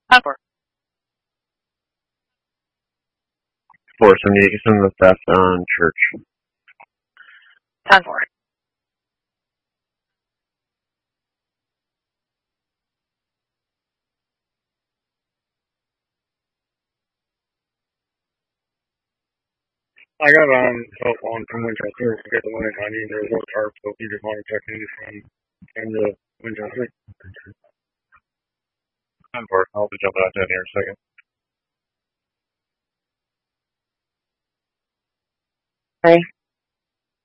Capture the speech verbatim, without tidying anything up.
Ten four. Force Nicholson with theft on Church. Ten four. I got um help on from Winchester to get the one in ninety. There's no tarp, so if you just want to check in from from the Winchester. ten four. I'll be jumping out down here in a second. Sorry.